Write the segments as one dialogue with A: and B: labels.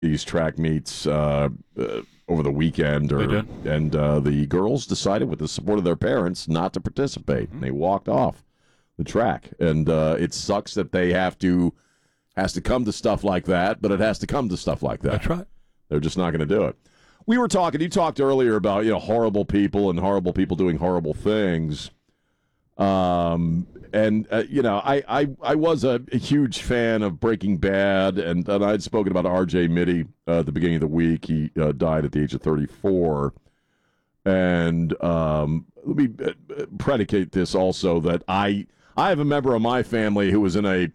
A: these track meets over the weekend, and the girls decided, with the support of their parents, not to participate. Mm-hmm. They walked off the track, and it sucks that they has to come to stuff like that, but it has to come to stuff like that.
B: That's right.
A: They're just not going to do it. You talked earlier about horrible people and horrible people doing horrible things. I was a huge fan of Breaking Bad, and I'd spoken about R.J. Mitty at the beginning of the week. He died at the age of 34. And let me predicate this also, that I have a member of my family who was in a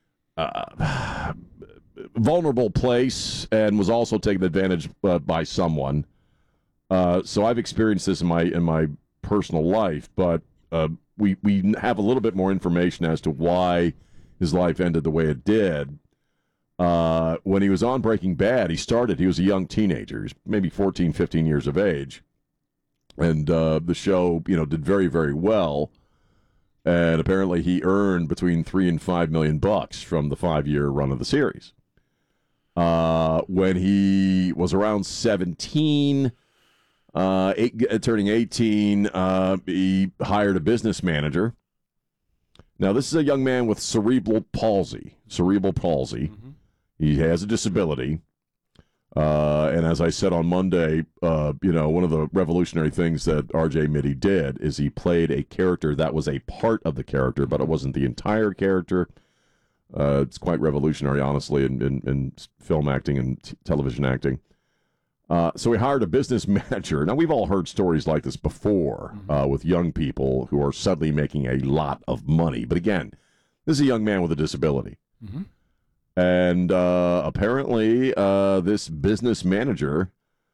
A: vulnerable place and was also taken advantage by someone. So I've experienced this in my personal life, but we have a little bit more information as to why his life ended the way it did. When he was on Breaking Bad, he was a young teenager, maybe 14, 15 years of age. And the show, did very, very well. And apparently he earned between $3 and $5 million from the 5-year run of the series. When he was around 17, turning 18, he hired a business manager. Now, this is a young man with cerebral palsy. Mm-hmm. He has a disability. And as I said on Monday, one of the revolutionary things that R.J. Mitty did is he played a character that was a part of the character, but it wasn't the entire character. It's quite revolutionary, honestly, in film acting and television acting. So we hired a business manager. Now, we've all heard stories like this before with young people who are suddenly making a lot of money. But again, this is a young man with a disability. Mm-hmm. And apparently this business manager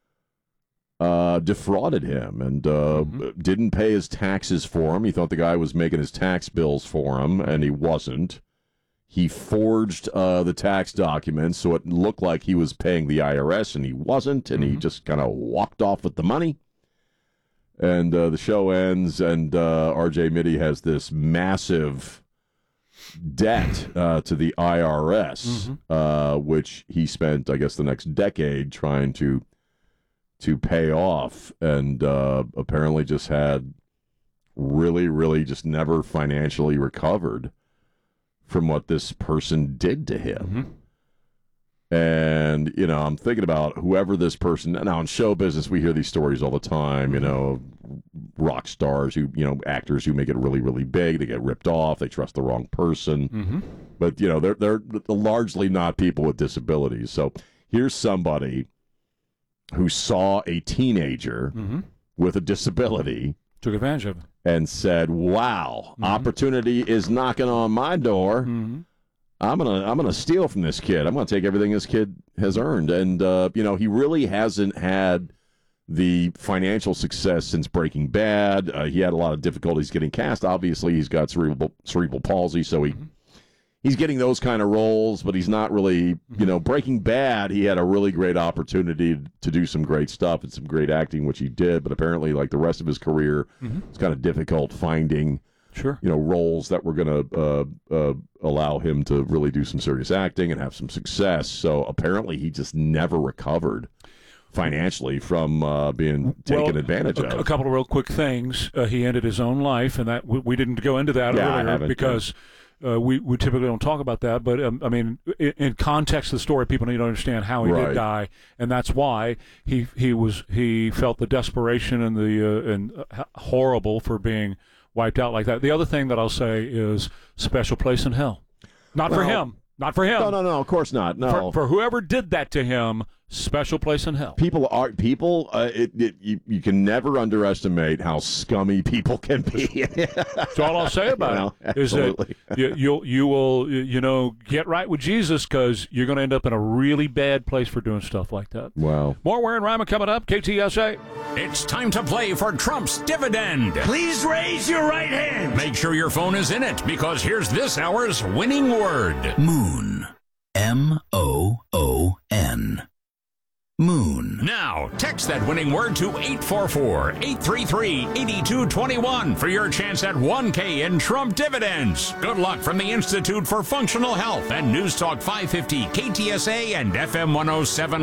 A: defrauded him and didn't pay his taxes for him. He thought the guy was making his tax bills for him, and he wasn't. He forged the tax documents so it looked like he was paying the IRS, and he wasn't, and he just kind of walked off with the money. And the show ends, and R.J. Mitty has this massive debt to the IRS, which he spent, I guess, the next decade trying to pay off, and apparently just had really, really just never financially recovered from what this person did to him. And, I'm thinking about whoever this person... Now, in show business, we hear these stories all the time, rock stars, actors who make it really, really big. They get ripped off. They trust the wrong person. But, they're largely not people with disabilities. So here's somebody who saw a teenager with a disability...
B: Took advantage of it.
A: And said, wow, opportunity is knocking on my door. I'm gonna steal from this kid. I'm gonna take everything this kid has earned. And he really hasn't had the financial success since Breaking Bad. He had a lot of difficulties getting cast. Obviously, he's got cerebral palsy, so he's getting those kind of roles, but he's not really, Breaking Bad, he had a really great opportunity to do some great stuff and some great acting, which he did, but apparently, like the rest of his career, it's kind of difficult finding, roles that were going to allow him to really do some serious acting and have some success. So apparently, he just never recovered financially from being taken advantage of.
B: A couple of real quick things. He ended his own life, and that we didn't go into that earlier because... we typically don't talk about that, but in context of the story, people need to understand how he did die, and that's why he felt the desperation and the horrible for being wiped out like that. The other thing that I'll say is special place in hell, not for him.
A: No, of course not. No,
B: for whoever did that to him, special place in hell.
A: You can never underestimate how scummy people can be.
B: That's all I'll say about it. Absolutely. Is that you will get right with Jesus, because you're going to end up in a really bad place for doing stuff like that.
A: Wow.
B: More Ware and Ryman coming up. KTSA.
C: It's time to play for Trump's dividend.
D: Please raise your right hand.
C: Make sure your phone is in it, because here's this hour's winning word.
D: Moon. M-O-O-N.
C: Moon. Now, text that winning word to 844-833-8221 for your chance at $1K in Trump dividends. Good luck from the Institute for Functional Health and News Talk 550 KTSA and FM 107.